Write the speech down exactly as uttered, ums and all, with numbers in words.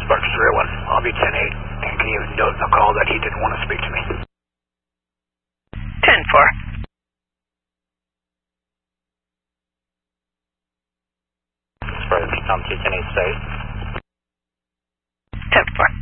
Sparks three oh one, I'll be ten eight, and can you note in the call that he didn't want to speak to me? ten four. Sparks, Tom two ten eight, stay. ten four.